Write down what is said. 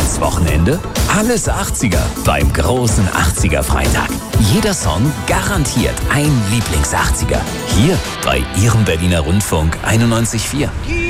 Ins Wochenende alles 80er beim großen 80er Freitag. Jeder Song garantiert ein Lieblings-80er. Hier bei Ihrem Berliner Rundfunk 91.4.